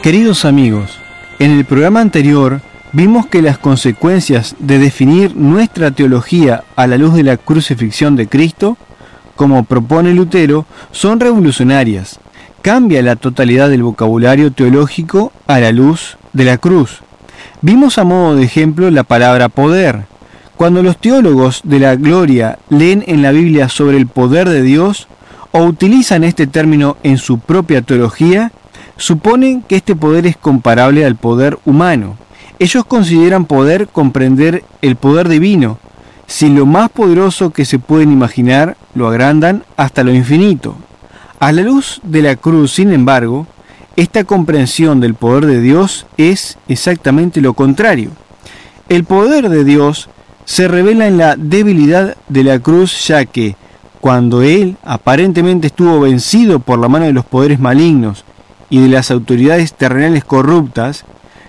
Queridos amigos, en el programa anterior vimos que las consecuencias de definir nuestra teología a la luz de la crucifixión de Cristo, como propone Lutero, son revolucionarias. Cambia la totalidad del vocabulario teológico a la luz de la cruz. Vimos a modo de ejemplo la palabra poder. Cuando los teólogos de la gloria leen en la Biblia sobre el poder de Dios o utilizan este término en su propia teología, suponen que este poder es comparable al poder humano. Ellos consideran poder comprender el poder divino. Si lo más poderoso que se pueden imaginar, lo agrandan hasta lo infinito. A la luz de la cruz, sin embargo, esta comprensión del poder de Dios es exactamente lo contrario. El poder de Dios se revela en la debilidad de la cruz, ya que, cuando Él aparentemente estuvo vencido por la mano de los poderes malignos y de las autoridades terrenales corruptas,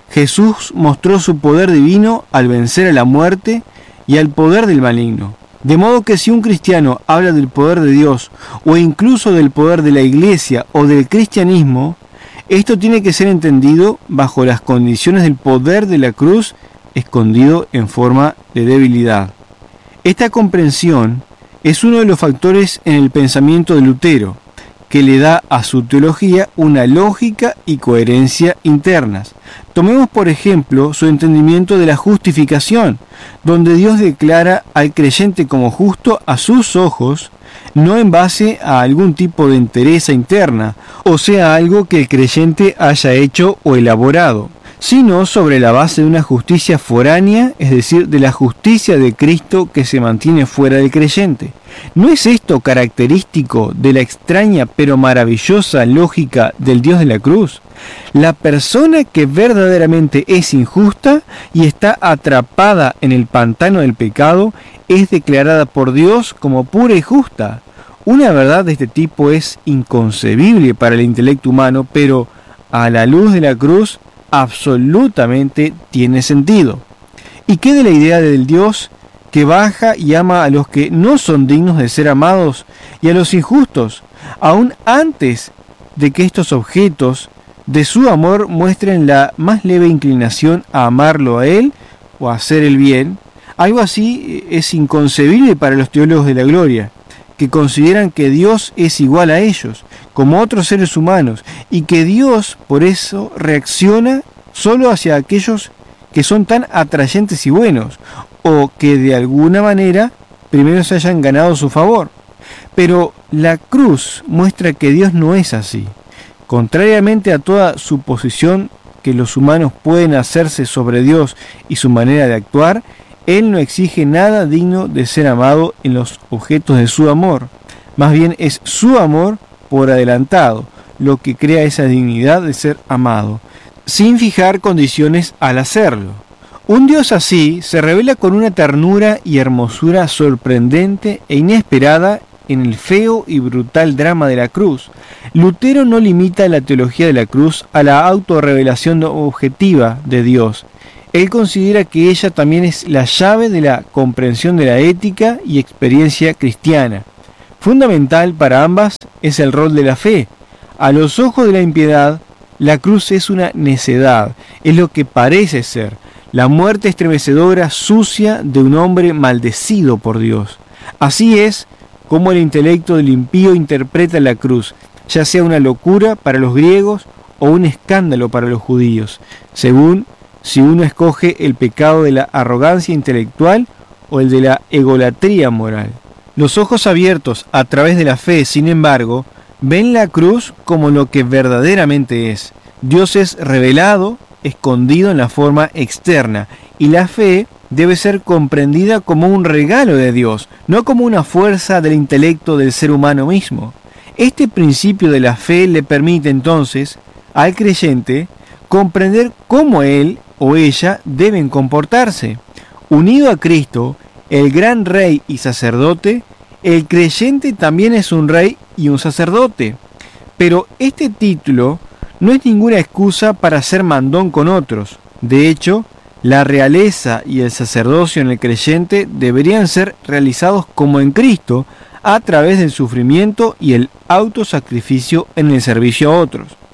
Jesús mostró su poder divino al vencer a la muerte y al poder del maligno. De modo que si un cristiano habla del poder de Dios o incluso del poder de la iglesia o del cristianismo, esto tiene que ser entendido bajo las condiciones del poder de la cruz escondido en forma de debilidad. Esta comprensión es uno de los factores en el pensamiento de Lutero, que le da a su teología una lógica y coherencia internas. Tomemos por ejemplo su entendimiento de la justificación, donde Dios declara al creyente como justo a sus ojos, no en base a algún tipo de entereza interna, o sea, algo que el creyente haya hecho o elaborado, sino sobre la base de una justicia foránea, es decir, de la justicia de Cristo que se mantiene fuera del creyente. ¿No es esto característico de la extraña pero maravillosa lógica del Dios de la cruz? La persona que verdaderamente es injusta y está atrapada en el pantano del pecado es declarada por Dios como pura y justa. Una verdad de este tipo es inconcebible para el intelecto humano, pero a la luz de la cruz absolutamente tiene sentido. ¿Y qué de la idea del Dios que baja y ama a los que no son dignos de ser amados y a los injustos, aún antes de que estos objetos de su amor muestren la más leve inclinación a amarlo a Él o a hacer el bien? Algo así es inconcebible para los teólogos de la gloria, que consideran que Dios es igual a ellos, como otros seres humanos, y que Dios por eso reacciona solo hacia aquellos que son tan atrayentes y buenos, o que de alguna manera primero se hayan ganado su favor. Pero la cruz muestra que Dios no es así. Contrariamente a toda suposición que los humanos pueden hacerse sobre Dios y su manera de actuar, Él no exige nada digno de ser amado en los objetos de su amor. Más bien es su amor por adelantado lo que crea esa dignidad de ser amado, sin fijar condiciones al hacerlo. Un Dios así se revela con una ternura y hermosura sorprendente e inesperada en el feo y brutal drama de la cruz. Lutero no limita la teología de la cruz a la autorrevelación objetiva de Dios. Él considera que ella también es la llave de la comprensión de la ética y experiencia cristiana. Fundamental para ambas es el rol de la fe. A los ojos de la impiedad, la cruz es una necedad, es lo que parece ser, la muerte estremecedora, sucia de un hombre maldecido por Dios. Así es como el intelecto del impío interpreta la cruz, ya sea una locura para los griegos o un escándalo para los judíos, según si uno escoge el pecado de la arrogancia intelectual o el de la egolatría moral. Los ojos abiertos a través de la fe, sin embargo, ven la cruz como lo que verdaderamente es. Dios es revelado, escondido en la forma externa, y la fe debe ser comprendida como un regalo de Dios, no como una fuerza del intelecto del ser humano mismo. Este principio de la fe le permite entonces al creyente comprender cómo él o ella deben comportarse. Unido a Cristo, el gran rey y sacerdote, el creyente también es un rey y un sacerdote. Pero este título no es ninguna excusa para ser mandón con otros. De hecho, la realeza y el sacerdocio en el creyente deberían ser realizados como en Cristo, a través del sufrimiento y el autosacrificio en el servicio a otros.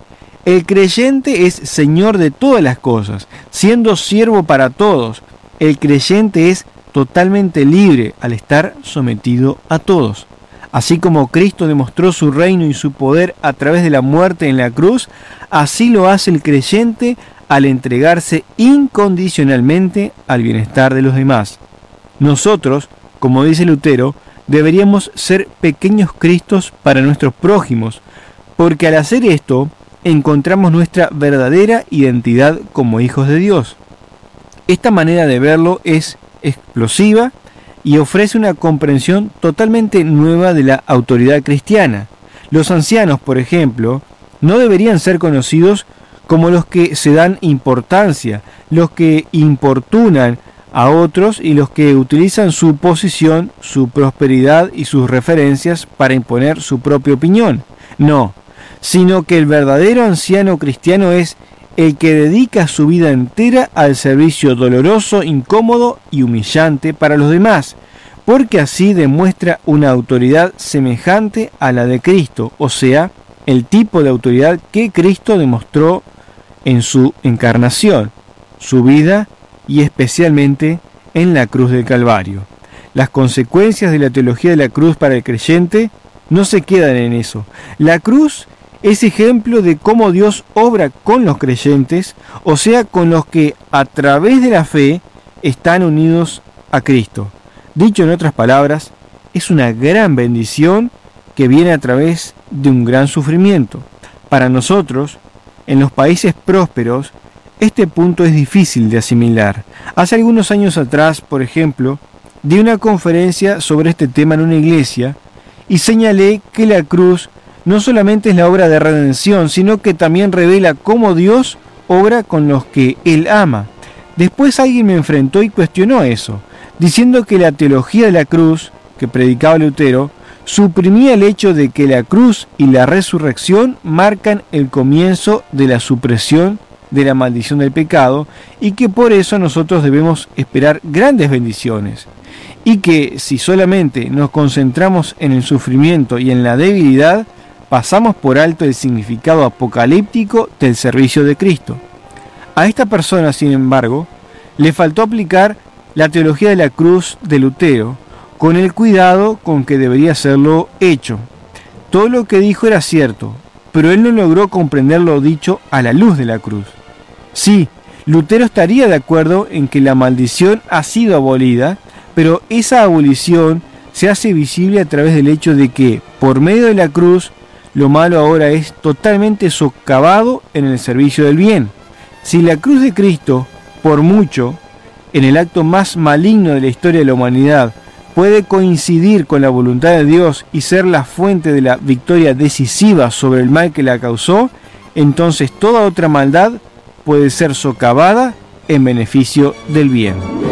El creyente es señor de todas las cosas, siendo siervo para todos. El creyente es totalmente libre al estar sometido a todos. Así como Cristo demostró su reino y su poder a través de la muerte en la cruz, así lo hace el creyente al entregarse incondicionalmente al bienestar de los demás. Nosotros, como dice Lutero, deberíamos ser pequeños Cristos para nuestros prójimos, porque al hacer esto encontramos nuestra verdadera identidad como hijos de Dios. Esta manera de verlo es explosiva y ofrece una comprensión totalmente nueva de la autoridad cristiana. Los ancianos, por ejemplo, no deberían ser conocidos como los que se dan importancia, los que importunan a otros y los que utilizan su posición, su prosperidad y sus referencias para imponer su propia opinión. No, sino que el verdadero anciano cristiano es el que dedica su vida entera al servicio doloroso, incómodo y humillante para los demás, porque así demuestra una autoridad semejante a la de Cristo, o sea, el tipo de autoridad que Cristo demostró en su encarnación, su vida y especialmente en la cruz del Calvario. Las consecuencias de la teología de la cruz para el creyente no se quedan en eso. La cruz es ejemplo de cómo Dios obra con los creyentes, o sea, con los que a través de la fe están unidos a Cristo. Dicho en otras palabras, es una gran bendición que viene a través de un gran sufrimiento. Para nosotros, en los países prósperos, este punto es difícil de asimilar. Hace algunos años atrás, por ejemplo, di una conferencia sobre este tema en una iglesia y señalé que la cruz no solamente es la obra de redención, sino que también revela cómo Dios obra con los que Él ama. Después alguien me enfrentó y cuestionó eso, diciendo que la teología de la cruz, que predicaba Lutero, suprimía el hecho de que la cruz y la resurrección marcan el comienzo de la supresión de la maldición del pecado y que por eso nosotros debemos esperar grandes bendiciones. Y que si solamente nos concentramos en el sufrimiento y en la debilidad, pasamos por alto el significado apocalíptico del servicio de Cristo. A esta persona, sin embargo, le faltó aplicar la teología de la cruz de Lutero con el cuidado con que debería hacerlo hecho. Todo lo que dijo era cierto, pero él no logró comprender lo dicho a la luz de la cruz. Sí, Lutero estaría de acuerdo en que la maldición ha sido abolida, pero esa abolición se hace visible a través del hecho de que, por medio de la cruz, lo malo ahora es totalmente socavado en el servicio del bien. Si la cruz de Cristo, por mucho, en el acto más maligno de la historia de la humanidad, puede coincidir con la voluntad de Dios y ser la fuente de la victoria decisiva sobre el mal que la causó, entonces toda otra maldad puede ser socavada en beneficio del bien.